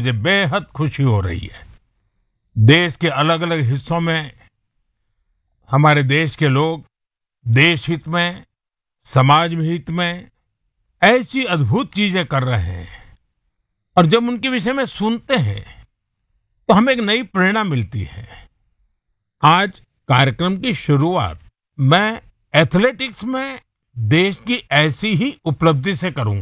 मुझे बेहद खुशी हो रही है। देश के अलग अलग हिस्सों में हमारे देश के लोग देश हित में, समाज हित में ऐसी अद्भुत चीजें कर रहे हैं और जब उनके विषय में सुनते हैं तो हमें एक नई प्रेरणा मिलती है। आज कार्यक्रम की शुरुआत मैं एथलेटिक्स में देश की ऐसी ही उपलब्धि से करूंगा।